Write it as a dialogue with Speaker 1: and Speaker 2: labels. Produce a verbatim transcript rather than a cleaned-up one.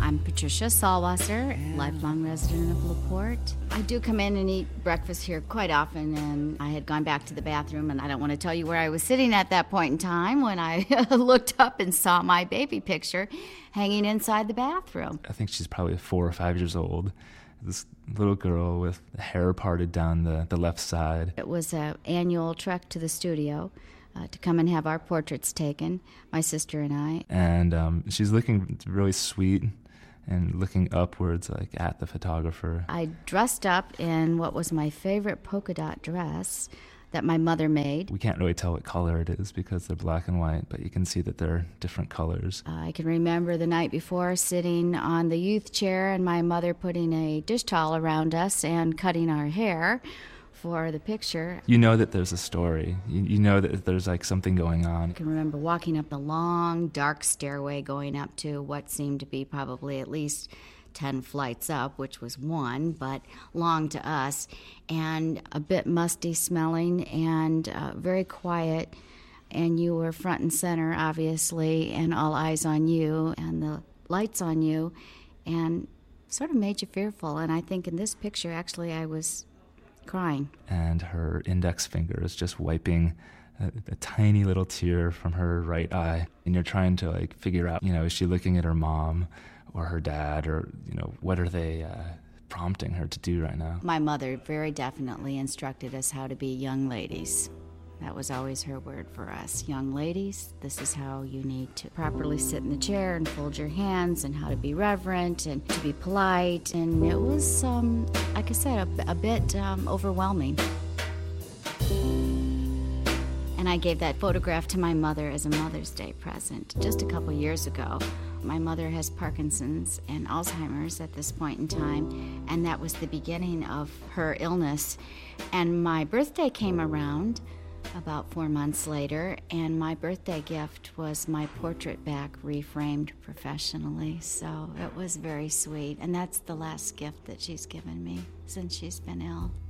Speaker 1: I'm Patricia Sahlwasser, lifelong resident of LaPorte. I do come in and eat breakfast here quite often, and I had gone back to the bathroom, and I don't want to tell you where I was sitting at that point in time when I looked up and saw my baby picture hanging inside the bathroom.
Speaker 2: I think she's probably four or five years old. This little girl with the hair parted down the, the left side.
Speaker 1: It was an annual trek to the studio uh, to come and have our portraits taken, my sister and I.
Speaker 2: And um, she's looking really sweet and looking upwards, like at the photographer.
Speaker 1: I dressed up in what was my favorite polka dot dress that my mother made.
Speaker 2: We can't really tell what color it is because they're black and white, but you can see that they're different colors.
Speaker 1: Uh, I can remember the night before sitting on the youth chair and my mother putting a dish towel around us and cutting our hair for the picture.
Speaker 2: You know that there's a story. You, you know that there's like something going on.
Speaker 1: I can remember walking up the long, dark stairway going up to what seemed to be probably at least ten flights up, which was one, but long to us, and a bit musty smelling and uh, very quiet. And you were front and center, obviously, and all eyes on you and the lights on you, and sort of made you fearful. And I think in this picture, actually, I was crying.
Speaker 2: And her index finger is just wiping a, a tiny little tear from her right eye. And you're trying to like figure out, you know, is she looking at her mom or her dad, or, you know, what are they uh, prompting her to do right now?
Speaker 1: My mother very definitely instructed us how to be young ladies. That was always her word for us. Young ladies, this is how you need to properly sit in the chair and fold your hands, and how to be reverent and to be polite. And it was, um, like I said, a, a bit um, overwhelming. And I gave that photograph to my mother as a Mother's Day present just a couple years ago. My mother has Parkinson's and Alzheimer's at this point in time, and that was the beginning of her illness. And my birthday came around about four months later, and my birthday gift was my portrait back reframed professionally. So it was very sweet, and that's the last gift that she's given me since she's been ill.